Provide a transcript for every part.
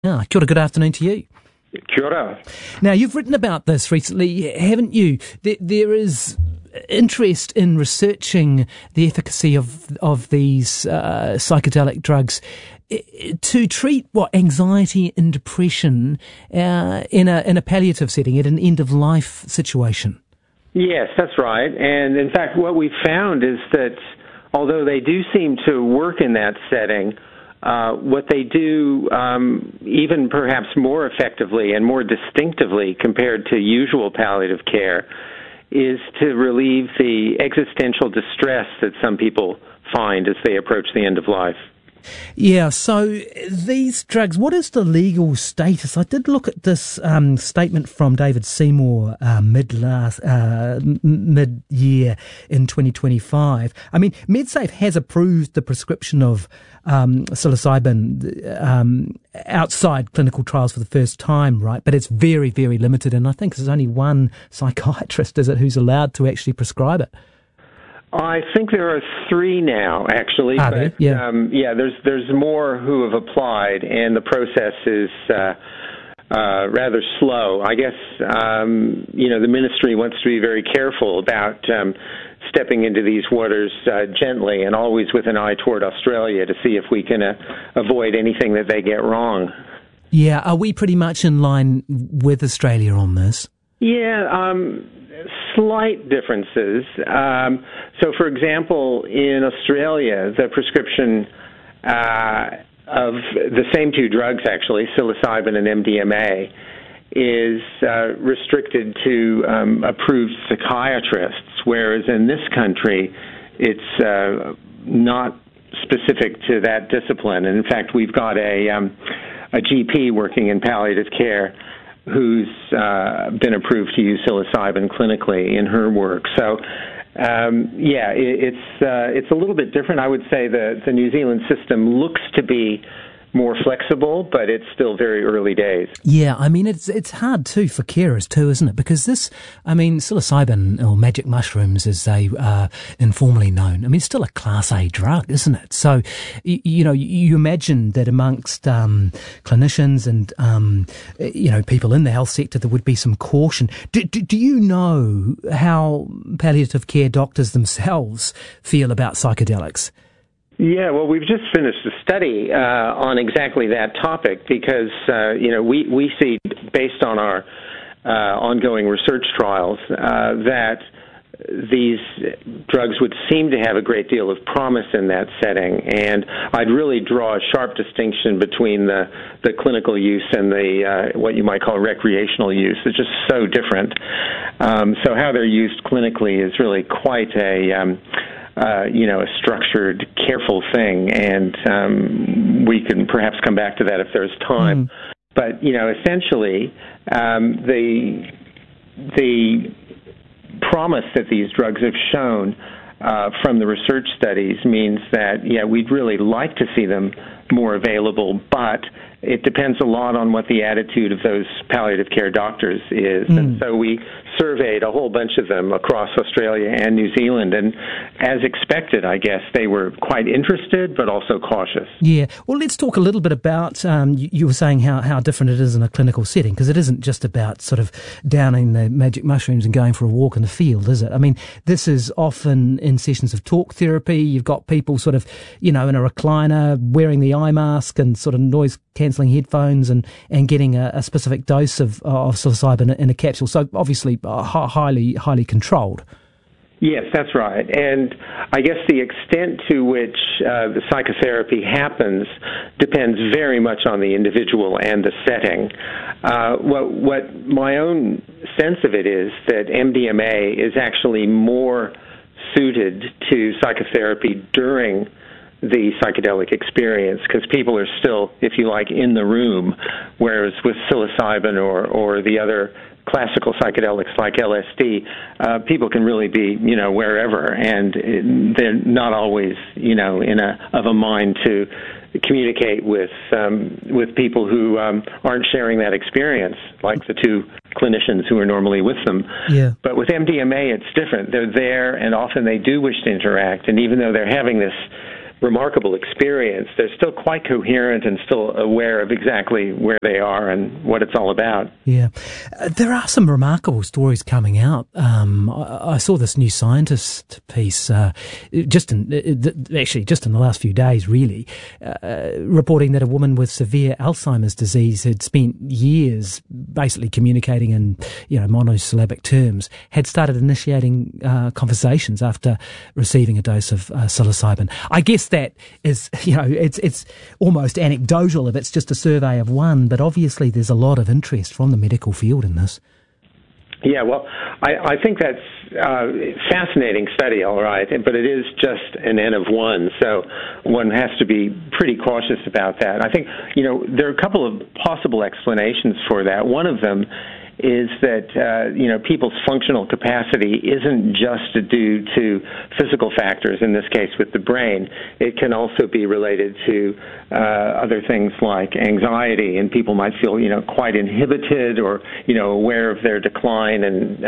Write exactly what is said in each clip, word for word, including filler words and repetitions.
Yeah, kia ora, good afternoon to you. Kia ora. Now, you've written about this recently, haven't you? There, there is interest in researching the efficacy of of these uh, psychedelic drugs to treat what anxiety and depression uh, in a in a palliative setting, at an end of life situation. Yes, that's right. And in fact, what we found is that although they do seem to work in that setting, Uh, what they do, um, even perhaps more effectively and more distinctively compared to usual palliative care, is to relieve the existential distress that some people find as they approach the end of life. Yeah, so these drugs, what is the legal status? I did look at this um, statement from David Seymour uh, mid last uh, mid year in twenty twenty-five. I mean, MedSafe has approved the prescription of um, psilocybin um, outside clinical trials for the first time, right? But it's very, very limited, and I think there's only one psychiatrist, is it, who's allowed to actually prescribe it. I think there are three now, actually. Are but, there? Yeah. Um, yeah, there's there's more who have applied, and the process is uh, uh, rather slow. I guess um, you know the ministry wants to be very careful about um, stepping into these waters uh, gently, and always with an eye toward Australia to see if we can uh, avoid anything that they get wrong. Yeah, are we pretty much in line with Australia on this? Yeah. Um, Slight differences. Um, so, for example, in Australia, the prescription uh, of the same two drugs, actually, psilocybin and M D M A, is uh, restricted to um, approved psychiatrists, whereas in this country, it's uh, not specific to that discipline. And in fact, we've got a, um, a G P working in palliative care who's uh, been approved to use psilocybin clinically in her work. So, um, yeah, it, it's uh, it's a little bit different. I would say the, the New Zealand system looks to be more flexible, but it's still very early days. Yeah, I mean, it's it's hard too for carers too, isn't it? Because this, I mean, psilocybin or magic mushrooms, as they are informally known, I mean, it's still a Class A drug, isn't it? So, you, you know, you imagine that amongst um, clinicians and, um, you know, people in the health sector, there would be some caution. Do, do, do you know how palliative care doctors themselves feel about psychedelics? Yeah, well, we've just finished a study uh, on exactly that topic because, uh, you know, we, we see, based on our uh, ongoing research trials, uh, that these drugs would seem to have a great deal of promise in that setting. And I'd really draw a sharp distinction between the, the clinical use and the uh, what you might call recreational use. It's just so different. Um, so how they're used clinically is really quite a... Um, Uh, you know, a structured, careful thing, and um, we can perhaps come back to that if there's time. Mm. But, you know, essentially, um, the the promise that these drugs have shown uh, from the research studies means that, yeah, we'd really like to see them more available, but it depends a lot on what the attitude of those palliative care doctors is. Mm. And so we surveyed a whole bunch of them across Australia and New Zealand, and as expected, I guess, they were quite interested but also cautious. Yeah. Well, let's talk a little bit about, um, you, you were saying how, how different it is in a clinical setting, because it isn't just about sort of downing the magic mushrooms and going for a walk in the field, is it? I mean, this is often in sessions of talk therapy. You've got people sort of, you know, in a recliner, wearing the eye mask and sort of noise cancelling headphones and, and getting a, a specific dose of, of psilocybin in a capsule. So obviously uh, highly, highly controlled. Yes, that's right. And I guess the extent to which uh, the psychotherapy happens depends very much on the individual and the setting. Uh, what, what my own sense of it is that M D M A is actually more suited to psychotherapy during the psychedelic experience, because people are still, if you like, in the room, whereas with psilocybin or, or the other classical psychedelics like L S D, uh, people can really be, you know, wherever, and they're not always, you know, in a of a mind to communicate with um, with people who um, aren't sharing that experience, like the two clinicians who are normally with them. Yeah. But with M D M A, it's different. They're there, and often they do wish to interact, and even though they're having this remarkable experience, they're still quite coherent and still aware of exactly where they are and what it's all about. Yeah. Uh, there are some remarkable stories coming out. Um, I, I saw this New Scientist piece, uh, just in, uh, actually just in the last few days, really, uh, reporting that a woman with severe Alzheimer's disease had spent years basically communicating in, you know, monosyllabic terms, had started initiating uh, conversations after receiving a dose of uh, psilocybin. I guess that is, you know, it's it's almost anecdotal if it's just a survey of one, but obviously there's a lot of interest from the medical field in this. Yeah, well, I, I think that's a fascinating study, all right, but it is just an N of one, so one has to be pretty cautious about that. I think, you know, there are a couple of possible explanations for that. One of them is that, uh, you know, people's functional capacity isn't just due to physical factors, in this case with the brain. It can also be related to uh, other things like anxiety, and people might feel, you know, quite inhibited or, you know, aware of their decline and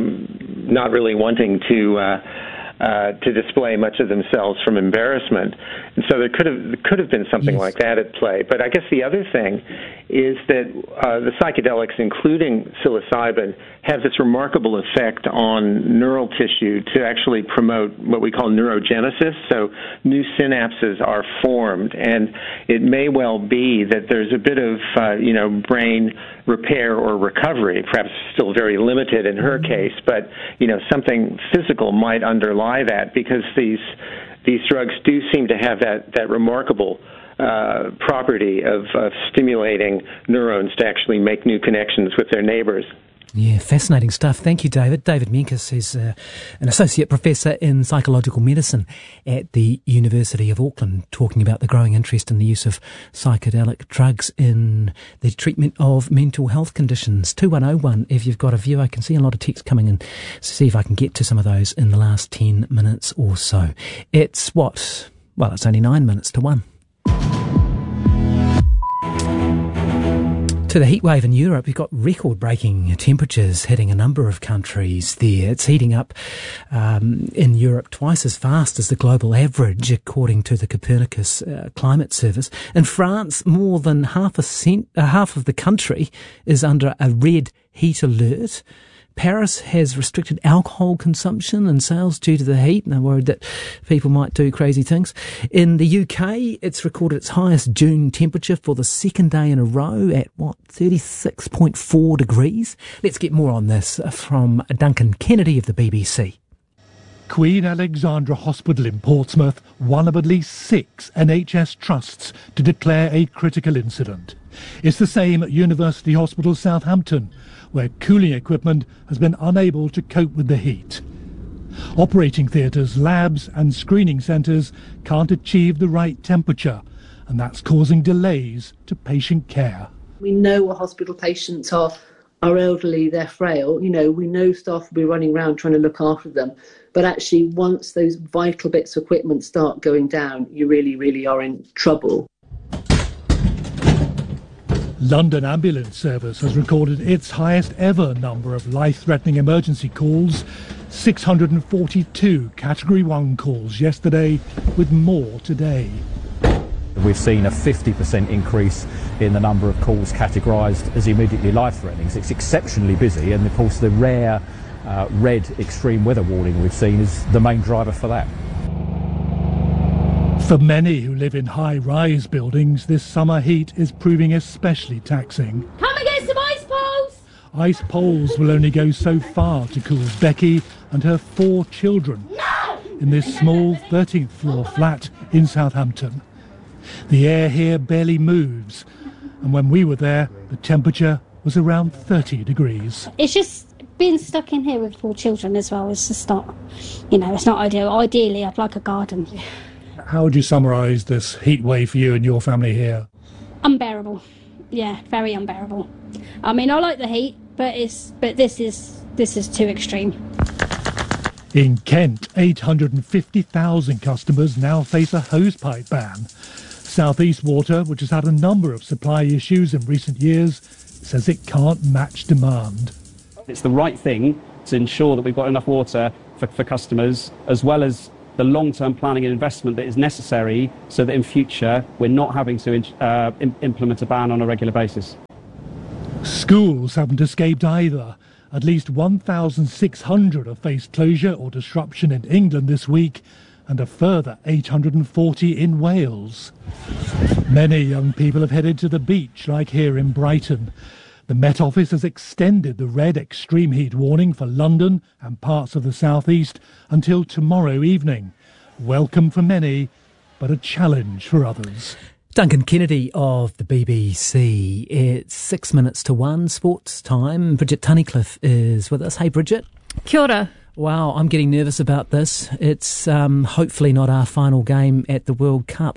um, not really wanting to uh, Uh, to display much of themselves from embarrassment. And so there could have there could have been something yes. like that at play. But I guess the other thing is that uh, the psychedelics, including psilocybin, have this remarkable effect on neural tissue to actually promote what we call neurogenesis. So new synapses are formed, and it may well be that there's a bit of, uh, you know, brain repair or recovery, perhaps still very limited in her case, but, you know, something physical might underlie that, because these these drugs do seem to have that, that remarkable uh, property of, of stimulating neurons to actually make new connections with their neighbors. Yeah, fascinating stuff. Thank you, David. David Menkes is uh, an associate professor in psychological medicine at the University of Auckland, talking about the growing interest in the use of psychedelic drugs in the treatment of mental health conditions. two one oh one, if you've got a view. I can see a lot of text coming in. See if I can get to some of those in the last ten minutes or so. It's what? Well, it's only nine minutes to one. To the heatwave in Europe, you've got record-breaking temperatures hitting a number of countries there. It's heating up um, in Europe twice as fast as the global average, according to the Copernicus uh, Climate Service. In France, more than half a cent, uh, half of the country is under a red heat alert. Paris has restricted alcohol consumption and sales due to the heat, and they're worried that people might do crazy things. In the U K, it's recorded its highest June temperature for the second day in a row at, what, thirty-six point four degrees? Let's get more on this from Duncan Kennedy of the B B C. Queen Alexandra Hospital in Portsmouth, one of at least six N H S trusts to declare a critical incident. It's the same at University Hospital Southampton, where cooling equipment has been unable to cope with the heat. Operating theatres, labs and screening centres can't achieve the right temperature, and that's causing delays to patient care. We know our hospital patients are, are elderly, they're frail. You know, we know staff will be running around trying to look after them. But actually, once those vital bits of equipment start going down, you really, really are in trouble. London Ambulance Service has recorded its highest ever number of life-threatening emergency calls, six hundred forty-two Category one calls yesterday, with more today. We've seen a fifty percent increase in the number of calls categorised as immediately life-threatening. It's exceptionally busy, and of course the rare uh, red extreme weather warning we've seen is the main driver for that. For many who live in high-rise buildings, this summer heat is proving especially taxing. Come and get some ice poles! Ice poles will only go so far to cool Becky and her four children No! in this small thirteenth floor flat in Southampton. The air here barely moves, and when we were there, the temperature was around thirty degrees. It's just being stuck in here with four children as well. It's just not, you know, it's not ideal. Ideally, I'd like a garden. How would you summarise this heat wave for you and your family here? Unbearable. Yeah, very unbearable. I mean, I like the heat, but it's but this is this is too extreme. In Kent, eight hundred fifty thousand customers now face a hosepipe ban. South East Water, which has had a number of supply issues in recent years, says it can't match demand. It's the right thing to ensure that we've got enough water for, for customers, as well as the long-term planning and investment that is necessary so that in future we're not having to uh, im- implement a ban on a regular basis. Schools haven't escaped either. At least one thousand six hundred have faced closure or disruption in England this week, and a further eight hundred forty in Wales. Many young people have headed to the beach, like here in Brighton. The Met Office has extended the red extreme heat warning for London and parts of the southeast until tomorrow evening. Welcome for many, but a challenge for others. Duncan Kennedy of the B B C. It's six minutes to one, sports time. Bridget Tunnicliffe is with us. Hey, Bridget. Kia ora. Wow, I'm getting nervous about this. It's um, hopefully not our final game at the World Cup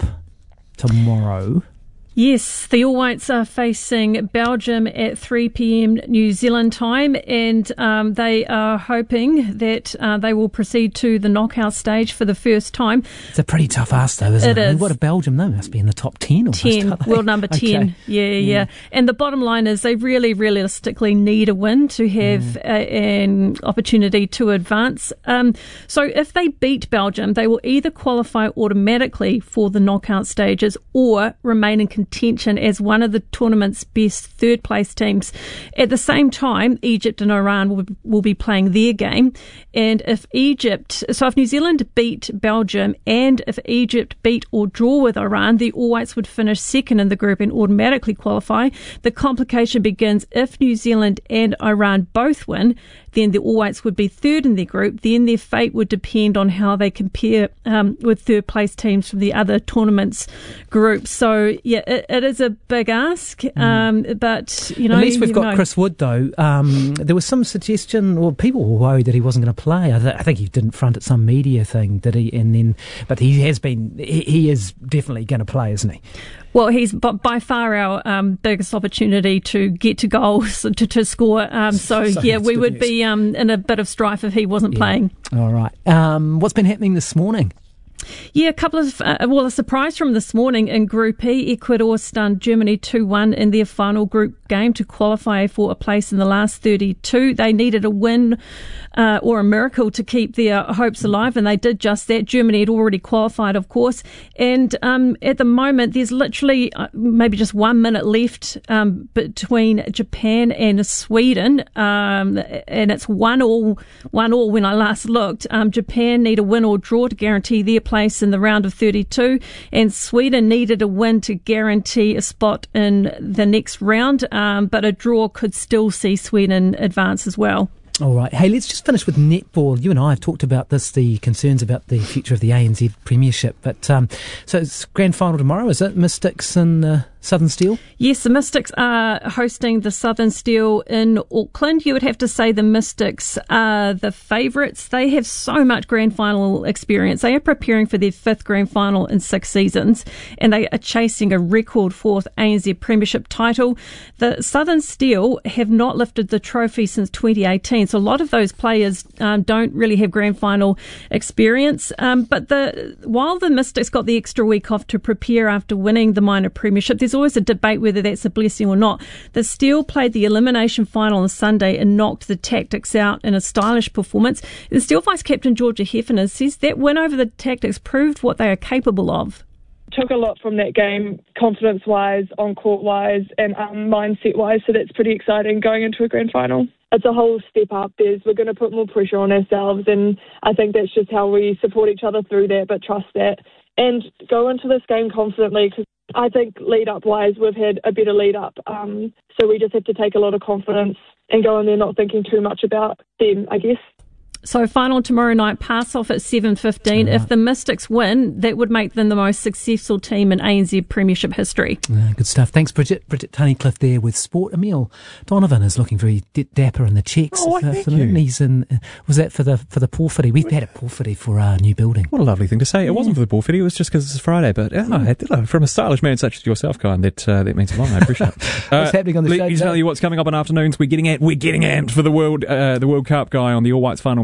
tomorrow. Yes, the All Whites are facing Belgium at three p.m. New Zealand time, and um, they are hoping that uh, they will proceed to the knockout stage for the first time. It's a pretty tough ask, though, isn't it? It I mean, is. what a Belgium, they must be in the top ten almost, ten, aren't they? world number ten. Okay. Yeah, yeah, yeah. And the bottom line is they really realistically need a win to have Mm. a, an opportunity to advance. Um, so if they beat Belgium, they will either qualify automatically for the knockout stages or remain in contention as one of the tournament's best third place teams. At the same time, Egypt and Iran will, will be playing their game. And if Egypt, so if New Zealand beat Belgium and if Egypt beat or draw with Iran, the All Whites would finish second in the group and automatically qualify. The complication begins if New Zealand and Iran both win, then the All Whites would be third in their group. Then their fate would depend on how they compare um, with third place teams from the other tournaments groups. So yeah, it, it is a big ask, um, mm. but you know, at least we've you got know. Chris Wood though. Um, there was some suggestion, or people were worried that he wasn't going to play. I, th- I think he didn't front at some media thing, did he? And then, but he has been. He, he is definitely going to play, isn't he? Well, he's by far our um, biggest opportunity to get to goals, to, to score. Um, so, so yeah, we would news. be um, in a bit of strife if he wasn't yeah. playing. All right. Um, what's been happening this morning? Yeah, a couple of, uh, well, a surprise from this morning in Group E. Ecuador stunned Germany two one in their final group game to qualify for a place in the last thirty-two. They needed a win uh, or a miracle to keep their hopes alive, and they did just that. Germany had already qualified, of course, and um, at the moment there's literally uh, maybe just one minute left um, between Japan and Sweden, um, and it's one all, one all when I last looked. Um, Japan need a win or draw to guarantee their place in the round of thirty-two, and Sweden needed a win to guarantee a spot in the next round, um, but a draw could still see Sweden advance as well. All right. Hey, let's just finish with netball. You and I have talked about this, the concerns about the future of the A N Z Premiership. But um, so it's grand final tomorrow, is it? Mystics and uh, Southern Steel? Yes, the Mystics are hosting the Southern Steel in Auckland. You would have to say the Mystics are the favourites. They have so much grand final experience. They are preparing for their fifth grand final in six seasons, and they are chasing a record fourth A N Z Premiership title. The Southern Steel have not lifted the trophy since twenty eighteen. So a lot of those players um, don't really have grand final experience. Um, but the while the Mystics got the extra week off to prepare after winning the minor premiership, there's always a debate whether that's a blessing or not. The Steel played the elimination final on Sunday and knocked the Tactics out in a stylish performance. The Steel vice captain Georgia Heffernan says that win over the Tactics proved what they are capable of. Took a lot from that game, confidence-wise, on-court-wise, and um, mindset-wise, so that's pretty exciting going into a grand final. It's a whole step up. There's, we're going to put more pressure on ourselves, and I think that's just how we support each other through that, but trust that. And go into this game confidently, because I think lead-up-wise, we've had a better lead-up, um, so we just have to take a lot of confidence and go in there not thinking too much about them, I guess. So final tomorrow night, pass off at seven fifteen. Right. If the Mystics win, that would make them the most successful team in A N Z Premiership history. Uh, good stuff. Thanks, Bridget. Bridget Tunnicliffe there with Sport. Emil Donovan is looking very d- dapper in the checks. Oh, uh, thank for you. He's in, uh, was that for the for the porphyry? We've had a porphyry for our new building. What a lovely thing to say. It yeah. wasn't for the porphyry, it was just because it's Friday. But oh, mm. from a stylish man such as yourself, Kyan, that uh, that means a lot. I appreciate it. Uh, what's happening on the let show? Let me tell you what's coming up in afternoons. We're getting at, we're getting amped for the World uh, the World Cup guy on the All Whites final match.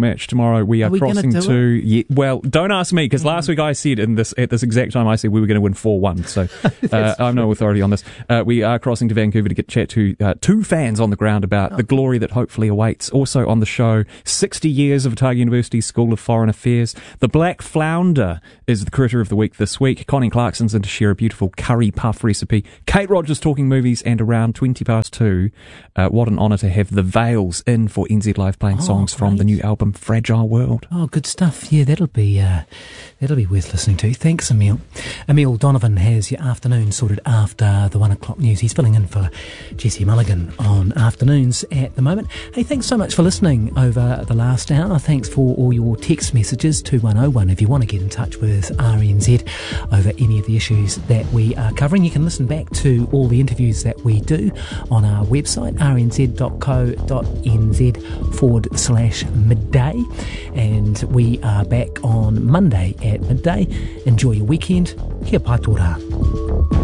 match tomorrow. We are, are we crossing to. Yeah, well, don't ask me, because mm. last week I said in this at this exact time I said we were going to win four one. So uh, I'm no authority on this. Uh, we are crossing to Vancouver to get chat to uh, two fans on the ground about oh. the glory that hopefully awaits. Also on the show, sixty years of Otago University School of Foreign Affairs. The Black Flounder is the critter of the week this week. Connie Clarkson's in to share a beautiful curry puff recipe. Kate Rogers talking movies, and around twenty past two, uh, what an honour to have the Veils in for N Z Live playing oh, songs great. from the new album Fragile World. Oh, good stuff. Yeah, that'll be uh, that'll be worth listening to. Thanks, Emil. Emil Donovan has your afternoon sorted after the one o'clock news. He's filling in for Jesse Mulligan on afternoons at the moment. Hey, thanks so much for listening over the last hour. Thanks for all your text messages, two one oh one, if you want to get in touch with R N Z over any of the issues that we are covering. You can listen back to all the interviews that we do on our website, r n z dot co dot n z forward slash midday. And we are back on Monday at midday. Enjoy your weekend. Kia pai tō rā.